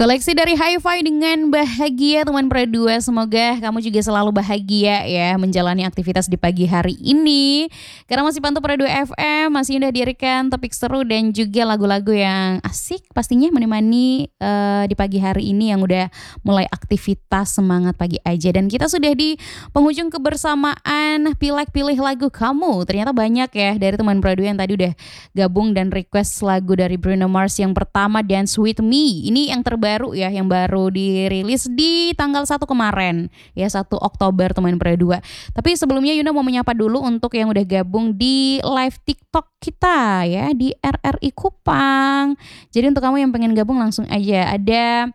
Koleksi dari Hi-Fi dengan bahagia teman Pro 2. Semoga kamu juga selalu bahagia ya menjalani aktivitas di pagi hari ini. Karena masih pantau Pro 2 FM, masih indah dihadirkan topik seru dan juga lagu-lagu yang asik pastinya menemani di pagi hari ini yang udah mulai aktivitas semangat pagi aja. Dan kita sudah di penghujung kebersamaan pilih lagu kamu. Ternyata banyak ya dari teman Pro 2 yang tadi udah gabung dan request lagu dari Bruno Mars. Yang pertama Dance With Me. Ini yang terbaru ya, yang baru dirilis di tanggal 1 kemarin ya, 1 Oktober teman Pro 2. Tapi sebelumnya Yunda mau menyapa dulu untuk yang udah gabung di live TikTok kita ya di RRI Kupang. Jadi untuk kamu yang pengen gabung langsung aja. Ada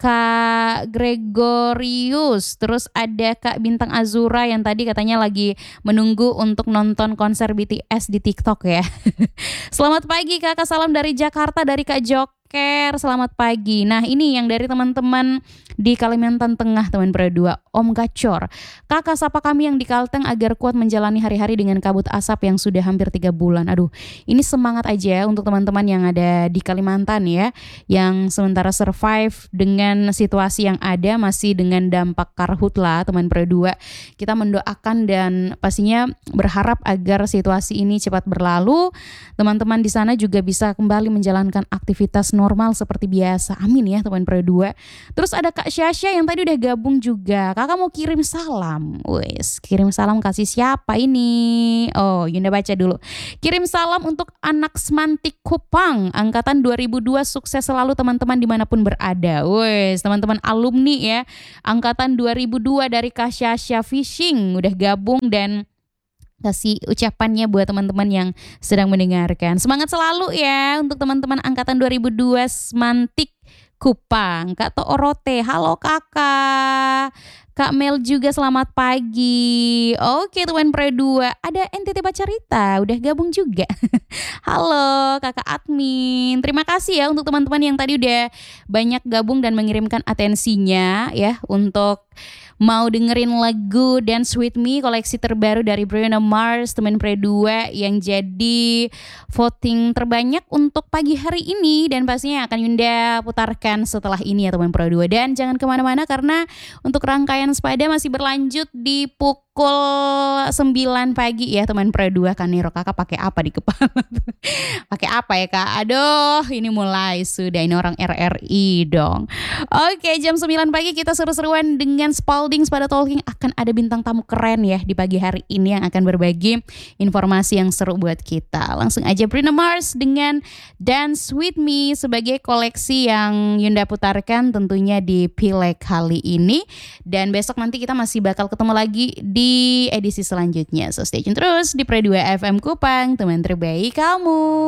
Kak Gregorius, terus ada Kak Bintang Azura yang tadi katanya lagi menunggu untuk nonton konser BTS di TikTok ya. Selamat pagi Kakak, salam dari Jakarta dari Kak Joker, selamat pagi. Nah ini yang dari teman-teman di Kalimantan Tengah teman Pro 2, Om Gacor. Kakak sapa kami yang di Kalteng agar kuat menjalani hari-hari dengan kabut asap yang sudah hampir 3 bulan. Aduh, ini semangat aja untuk teman-teman yang ada di Kalimantan ya, yang sementara survive dengan situasi yang ada, masih dengan dampak karhutla teman Pro 2. Kita mendoakan dan pastinya berharap agar situasi ini cepat berlalu. Teman-teman di sana juga bisa kembali menjalankan aktivitas normal seperti biasa. Amin ya teman Pro 2. Terus ada Kak Syasha yang tadi udah gabung juga. Kakak mau kirim salam. Wes, kirim salam kasih siapa ini? Oh, Yunda baca dulu. Kirim salam untuk anak Semantik Kupang angkatan 2002, sukses selalu teman-teman dimanapun berada. Wes, teman-teman alumni ya, angkatan 2002 dari Kak Syasha Fishing udah gabung dan kasih ucapannya buat teman-teman yang sedang mendengarkan. Semangat selalu ya untuk teman-teman angkatan 2002 Semantik Kupang. Kak Toorote, halo kakak. Kak Mel juga selamat pagi. Oke teman Pro 2, ada NTT Bacarita udah gabung juga. Halo kakak admin. Terima kasih ya untuk teman-teman yang tadi udah banyak gabung dan mengirimkan atensinya ya untuk mau dengerin lagu Dance With Me, koleksi terbaru dari Bruno Mars teman Pro 2 yang jadi voting terbanyak untuk pagi hari ini, dan pastinya akan Yunda putarkan setelah ini ya teman Pro 2. Dan jangan kemana-mana karena untuk rangkaian Sepada masih berlanjut di pukul 9 pagi ya teman Pro 2. Kaniro kakak pakai apa di kepala? Pakai apa ya kak? Aduh, ini mulai sudah, ini orang RRI dong. Oke, jam 9 pagi kita seru-seruan dengan Spalding Pada Talking. Akan ada bintang tamu keren ya di pagi hari ini yang akan berbagi informasi yang seru buat kita. Langsung aja Bruno Mars dengan Dance With Me sebagai koleksi yang Yunda putarkan tentunya di Pileg kali ini. Dan besok nanti kita masih bakal ketemu lagi di edisi selanjutnya. So stay tune terus di Pro 2 FM Kupang, teman terbaik kamu.